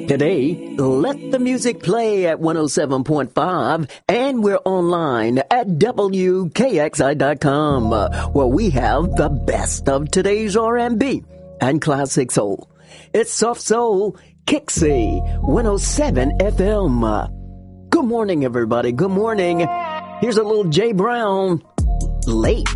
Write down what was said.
Today, let the music play at 107.5, and we're online at WKXI.com, where we have the best of today's R&B and classic soul. It's Soft Soul Kixie 107 FM. Good morning, everybody. Good morning. Here's a little Jay Brown, Late.